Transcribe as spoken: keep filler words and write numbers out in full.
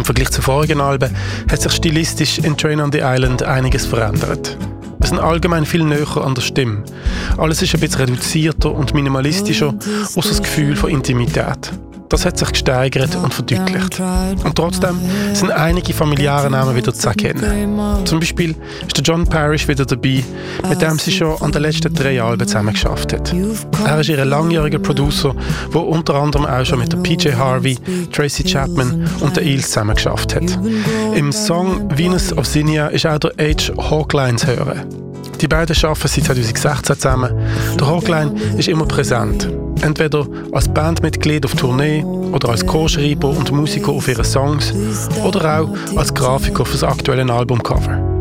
Vergleich zu vorigen Alben hat sich stilistisch in Train on the Island einiges verändert. Wir sind allgemein viel näher an der Stimme. Alles ist ein bisschen reduzierter und minimalistischer, außer das Gefühl von Intimität. Das hat sich gesteigert und verdeutlicht. Und trotzdem sind einige familiäre Namen wieder zu erkennen. Zum Beispiel ist der John Parrish wieder dabei, mit dem sie schon an den letzten drei Alben zusammen geschafft hat. Er ist ihr langjähriger Producer, der unter anderem auch schon mit der P J Harvey, Tracy Chapman und der Eels zusammen geschafft hat. Im Song Venus of Zinnia ist auch der H. Hawkline zu hören. Die beiden arbeiten seit zwanzig sechzehn zusammen. Der Hawkline ist immer präsent. Entweder als Bandmitglied auf Tournee oder als Co-Schreiber und Musiker auf ihren Songs oder auch als Grafiker für das aktuelle Albumcover.